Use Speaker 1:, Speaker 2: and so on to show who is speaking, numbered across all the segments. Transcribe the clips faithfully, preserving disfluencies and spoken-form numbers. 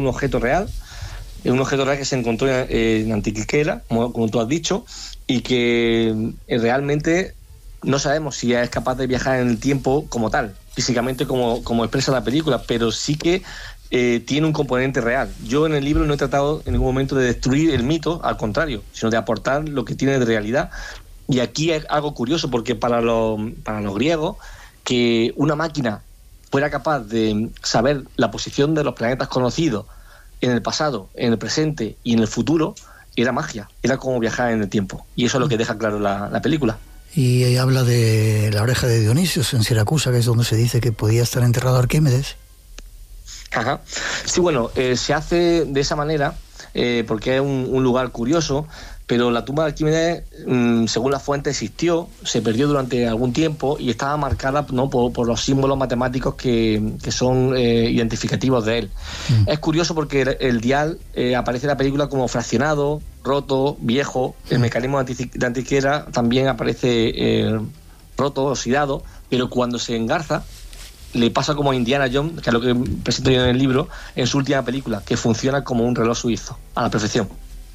Speaker 1: un objeto real, es un objeto real que se encontró en, en Antequera, como, como tú has dicho, y que eh, realmente no sabemos si es capaz de viajar en el tiempo como tal, físicamente como, como expresa la película, pero sí que eh, tiene un componente real. Yo en el libro no he tratado en ningún momento de destruir el mito, al contrario, sino de aportar lo que tiene de realidad. Y aquí es algo curioso, porque para los, para los griegos, que una máquina fuera capaz de saber la posición de los planetas conocidos en el pasado, en el presente y en el futuro, era magia, era como viajar en el tiempo. Y eso es lo que deja claro la, la película.
Speaker 2: Y habla de la oreja de Dionisio en Siracusa, que es donde se dice que podía estar enterrado Arquímedes.
Speaker 1: Ajá. Sí, bueno, eh, se hace de esa manera eh, porque es un, un lugar curioso, pero la tumba de Arquímedes, mmm, según la fuente, existió, se perdió durante algún tiempo y estaba marcada, ¿no?, por, por los símbolos matemáticos que, que son eh, identificativos de él. Mm. Es curioso porque el, el dial eh, aparece en la película como fraccionado, roto, viejo. El mm. mecanismo de Antequera también aparece eh, roto, oxidado, pero cuando se engarza le pasa como a Indiana Jones, que es lo que presento yo en el libro, en su última película, que funciona como un reloj suizo, a la perfección.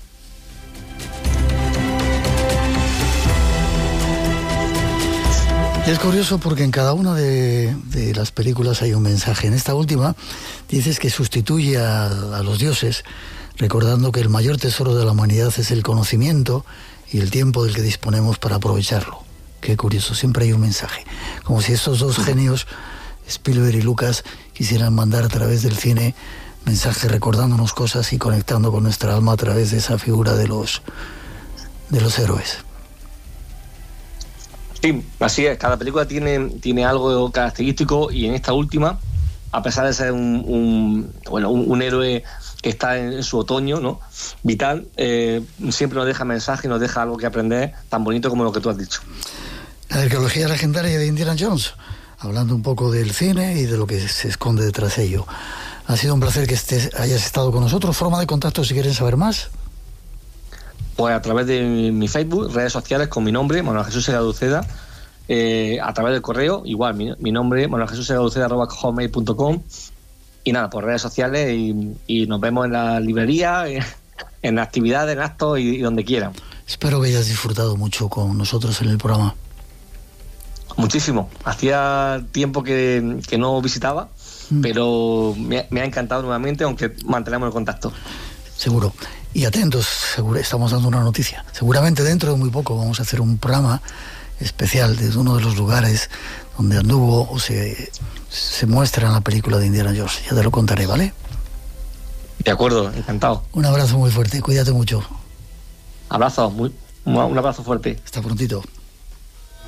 Speaker 2: Es curioso porque en cada una de, de las películas hay un mensaje. En esta última dices que sustituye a, a los dioses, recordando que el mayor tesoro de la humanidad es el conocimiento y el tiempo del que disponemos para aprovecharlo. Qué curioso, siempre hay un mensaje. Como si estos dos genios, Spielberg y Lucas, quisieran mandar a través del cine mensajes recordándonos cosas y conectando con nuestra alma a través de esa figura de los, de los héroes.
Speaker 1: Sí, así es. Cada película tiene, tiene algo característico, y en esta última, a pesar de ser un, un bueno un, un héroe que está en, en su otoño, ¿no?, vital, eh, siempre nos deja mensaje, nos deja algo que aprender tan bonito como lo que tú has dicho.
Speaker 2: La arqueología legendaria de Indiana Jones, hablando un poco del cine y de lo que se esconde detrás de ello. Ha sido un placer que estés, hayas estado con nosotros. ¿Forma de contacto si quieren saber más?
Speaker 1: Pues a través de mi, mi Facebook, redes sociales con mi nombre, Manuel Jesús Segado Uceda, eh, a través del correo, igual, mi, mi nombre, manuel jesús segado uceda arroba hotmail punto com, y nada, por redes sociales, y, y nos vemos en la librería, en, en actividades, en actos y, y donde quieran.
Speaker 2: Espero que hayas disfrutado mucho con nosotros en el programa.
Speaker 1: Muchísimo. Hacía tiempo que, que no visitaba, mm. pero me, me ha encantado nuevamente, aunque mantenemos el contacto.
Speaker 2: Seguro. Y atentos, seguro, estamos dando una noticia. Seguramente dentro de muy poco vamos a hacer un programa especial desde uno de los lugares donde anduvo o se, se muestra en la película de Indiana Jones. Ya te lo contaré, ¿vale?
Speaker 1: De acuerdo, encantado.
Speaker 2: Un abrazo muy fuerte, cuídate mucho.
Speaker 1: Abrazo, muy, un abrazo fuerte.
Speaker 2: Hasta prontito.